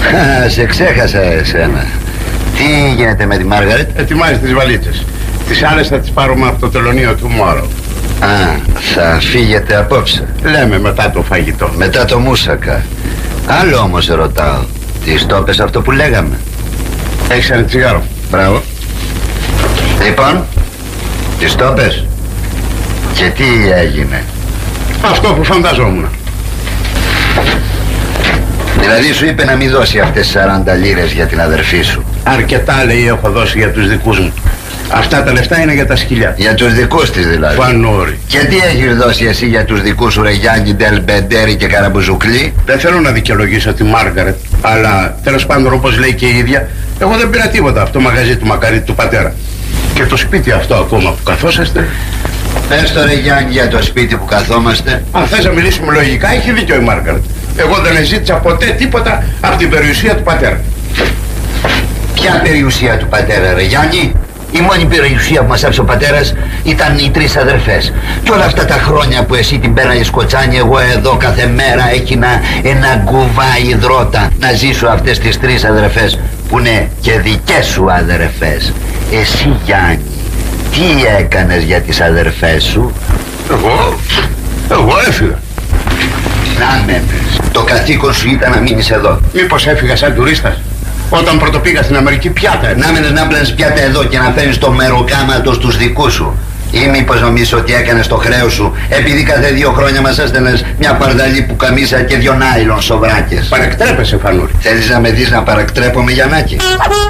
Σε ξέχασα εσένα. Τι γίνεται με τη Μάργαρετ? Ετοιμάζει τις βαλίτσες. Τις άλλες θα τις πάρουμε από το τελωνείο του Μόρο. Θα φύγετε απόψε? Λέμε μετά το φαγητό. Μετά το μούσακα. Άλλο όμως ρωτάω. Τις το πες αυτό που λέγαμε? Έχεις ένα τσιγάρο? Μπράβο. Λοιπόν, τις το πες? Και τι έγινε? Αυτό που φανταζόμουν. Δηλαδή σου είπε να μην δώσει αυτές 40 λίρες για την αδερφή σου? Αρκετά, λέει, έχω δώσει για τους δικούς μου. Αυτά τα λεφτά είναι για τα σκυλιά. Για τους δικούς της δηλαδή? Φανούρι. Και τι έχεις δώσει εσύ για τους δικούς σου, ρε Γιάννη, Ντελμπεντέρη και Καραμπουζουκλή? Δεν θέλω να δικαιολογήσω τη Μάργαρετ, αλλά τέλος πάντων, όπως λέει και η ίδια, εγώ δεν πήρα τίποτα από το μαγαζί του Μακαρίτη του πατέρα. Και το σπίτι αυτό ακόμα που καθόσαστε. Πες το, ρε Γιάννη, για το σπίτι που καθόμαστε. Αν θες να μιλήσουμε λογικά, έχει δίκιο η Μάργαρετ. Εγώ δεν ζήτησα ποτέ τίποτα από την περιουσία του πατέρα. Ποια περιουσία του πατέρα, ρε Γιάννη? Η μόνη περιουσία που μας άφησε ο πατέρας ήταν οι 3 αδερφές. Και όλα αυτά τα χρόνια που εσύ την πέραγες κοτσάνι, εγώ εδώ κάθε μέρα έκεινα ένα κουβά υδρότα να ζήσω αυτές τις 3 αδερφές που είναι και δικές σου αδερφές. Εσύ, Γιάννη, τι έκανες για τις αδερφές σου? Εγώ έφυγα. Να μένεις. Το καθήκον σου ήταν να μείνεις εδώ. Μήπως έφυγα σαν τουρίστας? Όταν πρώτο πήγα στην Αμερική, πιάτα. Να μένεις να πλένεις πιάτα εδώ και να φέρνεις το μεροκάματο στους δικούς σου? Ή μήπως νομίζεις ότι έκανες το χρέος σου επειδή κάθε 2 χρόνια μας έστελνες μια παρδαλή που καμίσα και 2 νάιλον σοβράκες? Παρεκτρέπεσαι, Φανούρη. Θέλεις να με δεις να παρεκτρέπομαι, Γιαννάκη?